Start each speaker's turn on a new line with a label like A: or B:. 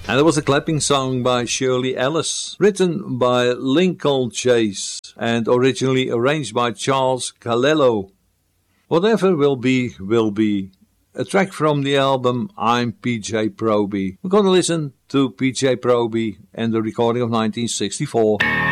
A: And there was a clapping song by Shirley Ellis, written by Lincoln Chase and originally arranged by Charles Calello. Whatever will be, will be. A track from the album I'm PJ Proby. We're going to listen to PJ Proby and the recording of 1964.